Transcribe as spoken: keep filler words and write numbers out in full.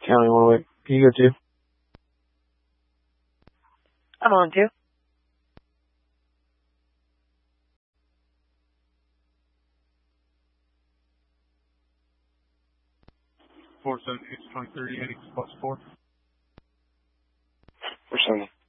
County, Warwick. Can you go two? I'm on two. Four seven six twenty thirty eight plus four. Four seven.